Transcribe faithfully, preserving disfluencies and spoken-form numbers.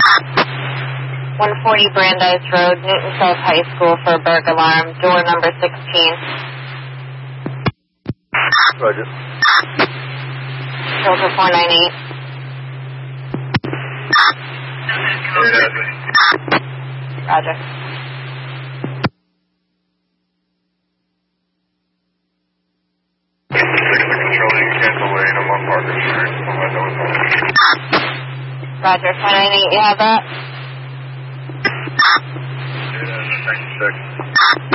one forty Brandeis Road, Newton South High School for a burg alarm, door number sixteen. Roger. Filter four nine eight. Roger. Control, you can cancel lane. I'm on Parker Street. On my nose. Roger, four nine eight, you have that? Yeah, ninety-six.